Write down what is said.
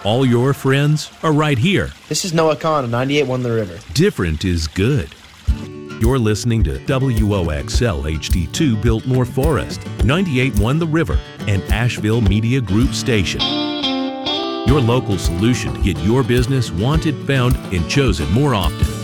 all your friends are right here. This is Noah Kahn of 98.1 The River. Different is good. You're listening to WOXL HD2 Biltmore Forest, 98.1 The River, and Asheville Media Group station. Your local solution to get your business wanted, found, and chosen more often.